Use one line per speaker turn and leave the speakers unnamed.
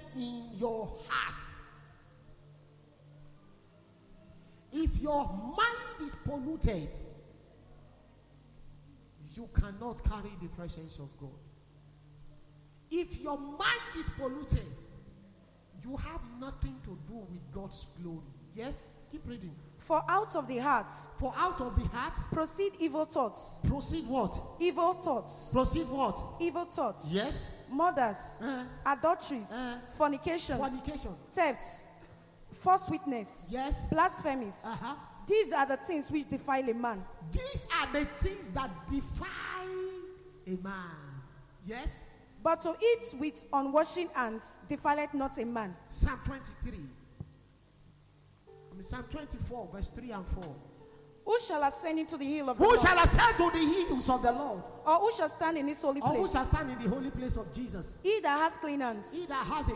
in your heart. If your mind is polluted, you cannot carry the presence of God. If your mind is polluted, you have nothing to do with God's glory. Yes? Keep reading.
For out of the heart
proceed
evil thoughts.
Proceed what?
Evil thoughts.
Proceed what?
Evil thoughts.
Yes.
Murders, adulteries, fornications, thefts, false witness,
yes,
blasphemies. These are the things which defile a man.
These are the things that defile a man. Yes.
But to eat with unwashing hands defileth not a man.
Psalm 24, verse 3 and 4.
Who shall ascend into the hill of the
Who
Lord?
shall ascend to the hills of the Lord?
Or who shall stand in his holy
Or
place?
who shall stand in the holy place of Jesus?
He that has clean hands.
He that has a